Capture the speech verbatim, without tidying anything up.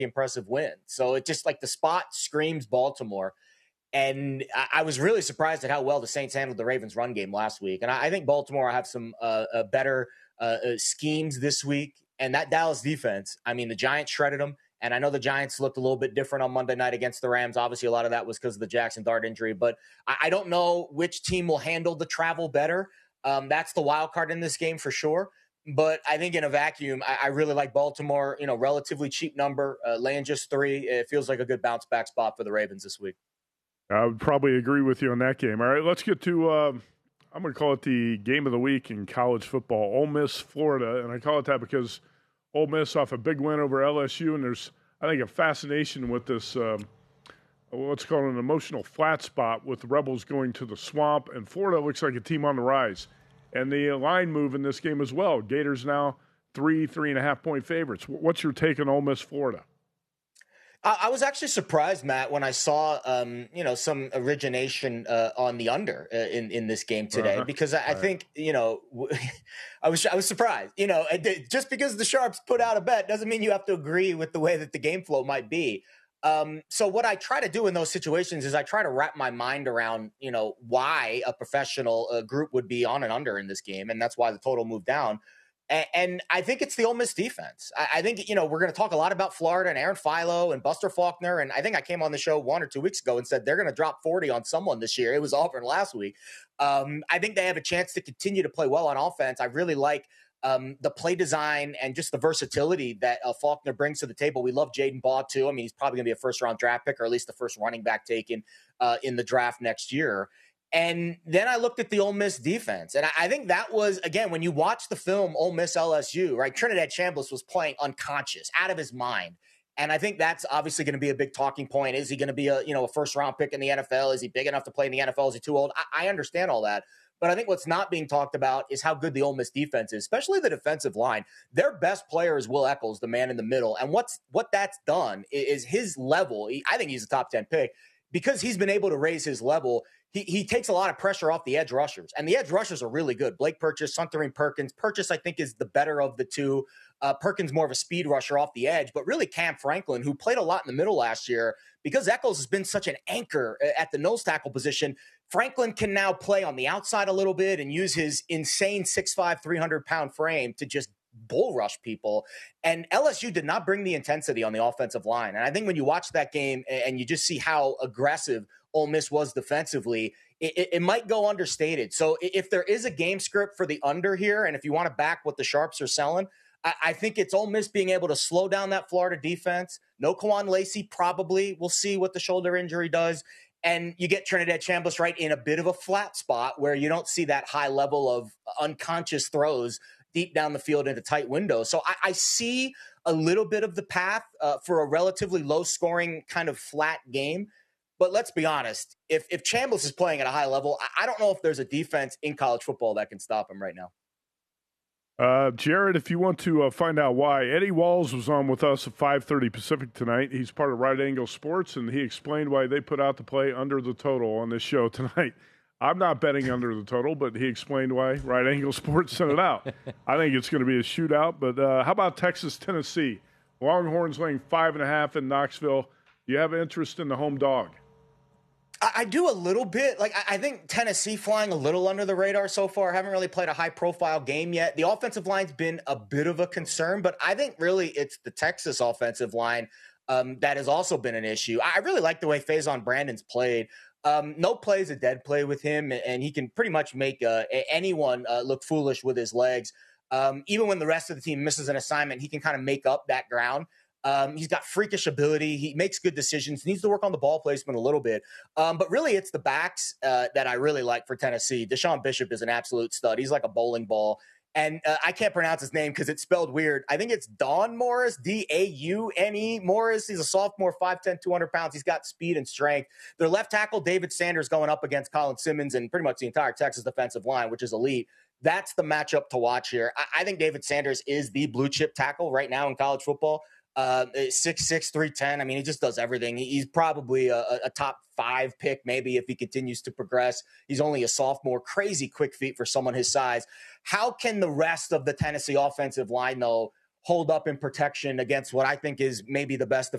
impressive win. So it just like the spot screams Baltimore. And I, I was really surprised at how well the Saints handled the Ravens run game last week. And I, I think Baltimore have some uh, uh, better uh, uh, schemes this week. And that Dallas defense, I mean, the Giants shredded them. And I know the Giants looked a little bit different on Monday night against the Rams. Obviously, a lot of that was because of the Jackson Dart injury. But I, I don't know which team will handle the travel better. Um, that's the wild card in this game for sure. But I think in a vacuum, I, I really like Baltimore, you know, relatively cheap number, uh, laying just three. It feels like a good bounce back spot for the Ravens this week. I would probably agree with you on that game. All right, let's get to, uh, I'm going to call it the game of the week in college football, Ole Miss, Florida. And I call it that because Ole Miss off a big win over L S U, and there's, I think, a fascination with this, um, what's called an emotional flat spot with the Rebels going to the swamp, and Florida looks like a team on the rise. And the line move in this game as well. Gators now three, three and a half point favorites. What's your take on Ole Miss, Florida? I was actually surprised, Matt, when I saw, um, you know, some origination uh, on the under uh, in in this game today, uh-huh. because I, I think, you know, I was I was surprised. You know, just because the Sharps put out a bet doesn't mean you have to agree with the way that the game flow might be. Um, so what I try to do in those situations is I try to wrap my mind around, you know, why a professional uh, group would be on an under in this game, and that's why the total moved down. And I think it's the Ole Miss defense. I think, you know, we're going to talk a lot about Florida and Aaron Philo and Buster Faulkner. And I think I came on the show one or two weeks ago and said they're going to drop forty on someone this year. It was Auburn last week. Um, I think they have a chance to continue to play well on offense. I really like um, the play design and just the versatility that uh, Faulkner brings to the table. We love Jaden Baugh, too. I mean, he's probably going to be a first-round draft pick or at least the first running back taken uh, in the draft next year. And then I looked at the Ole Miss defense, and I think that was, again, when you watch the film Ole Miss L S U, right, Trinidad Chambliss was playing unconscious, out of his mind. And I think that's obviously going to be a big talking point. Is he going to be a, you know, a first-round pick in the N F L? Is he big enough to play in the N F L? Is he too old? I, I understand all that. But I think what's not being talked about is how good the Ole Miss defense is, especially the defensive line. Their best player is Will Eccles, the man in the middle. And what's what that's done is his level. He, I think he's a top ten pick because he's been able to raise his level. He he takes a lot of pressure off the edge rushers, and the edge rushers are really good. Blake Purchase, Suntarine Perkins. Purchase, I think, is the better of the two. Uh, Perkins more of a speed rusher off the edge, but really Cam Franklin, who played a lot in the middle last year, because Eccles has been such an anchor at the nose tackle position. Franklin can now play on the outside a little bit and use his insane six five, three hundred pound frame to just bull rush people. And L S U did not bring the intensity on the offensive line. And I think when you watch that game and you just see how aggressive Ole Miss was defensively, it, it might go understated. So if there is a game script for the under here, and if you want to back what the Sharps are selling, I, I think it's Ole Miss being able to slow down that Florida defense. No Kawan Lacey, probably. We'll see what the shoulder injury does. And you get Trinidad Chambliss right in a bit of a flat spot where you don't see that high level of unconscious throws deep down the field into tight windows. So I, I see a little bit of the path uh, for a relatively low-scoring kind of flat game. But let's be honest, if if Chambliss is playing at a high level, I, I don't know if there's a defense in college football that can stop him right now. Uh, Jared, if you want to uh, find out why, Eddie Walls was on with us at five thirty Pacific tonight. He's part of Right Angle Sports, and he explained why they put out the play under the total on this show tonight. I'm not betting under the total, but he explained why Right Angle Sports sent it out. I think it's going to be a shootout. But uh, how about Texas, Tennessee? Longhorns laying five and a half in Knoxville. Do you have interest in the home dog? I do a little bit. Like, I think Tennessee flying a little under the radar so far. Haven't really played a high-profile game yet. The offensive line's been a bit of a concern, but I think really it's the Texas offensive line um, that has also been an issue. I really like the way Faison Brandon's played. Um, no play is a dead play with him, and he can pretty much make uh, anyone uh, look foolish with his legs. Um, even when the rest of the team misses an assignment, he can kind of make up that ground. Um, he's got freakish ability. He makes good decisions. Needs to work on the ball placement a little bit. Um, but really, it's the backs uh, that I really like for Tennessee. Deshaun Bishop is an absolute stud. He's like a bowling ball. And uh, I can't pronounce his name because it's spelled weird. I think it's Daun Morris, D A U N E Morris. He's a sophomore, five ten, two hundred pounds. He's got speed and strength. Their left tackle, David Sanders, going up against Colin Simmons and pretty much the entire Texas defensive line, which is elite. That's the matchup to watch here. I, I think David Sanders is the blue chip tackle right now in college football. Uh, six six, three ten. I mean, he just does everything. He's probably a, a top five pick, maybe, if he continues to progress. He's only a sophomore. Crazy quick feet for someone his size. How can the rest of the Tennessee offensive line, though, hold up in protection against what I think is maybe the best